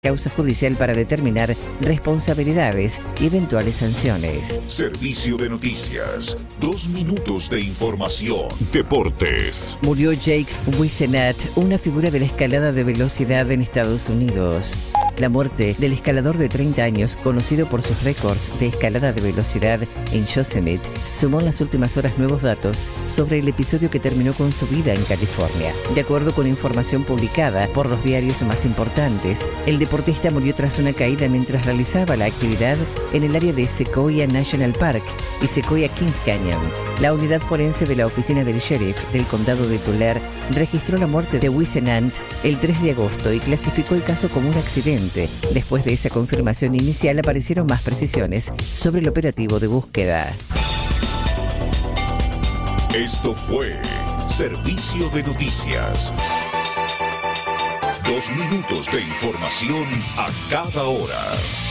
causa judicial para determinar responsabilidades y eventuales sanciones. Servicio de noticias. 2 minutos de información. Deportes. Murió Jacques Whisenant, una figura de la escalada de velocidad en Estados Unidos. La muerte del escalador de 30 años, conocido por sus récords de escalada de velocidad en Yosemite, sumó en las últimas horas nuevos datos sobre el episodio que terminó con su vida en California. De acuerdo con información publicada por los diarios más importantes, el deportista murió tras una caída mientras realizaba la actividad en el área de Sequoia National Park y Sequoia Kings Canyon. La unidad forense de la oficina del sheriff del condado de Tulare registró la muerte de Whisenant el 3 de agosto y clasificó el caso como un accidente. Después de esa confirmación inicial aparecieron más precisiones sobre el operativo de búsqueda. Esto fue Servicio de Noticias. 2 minutos de información a cada hora.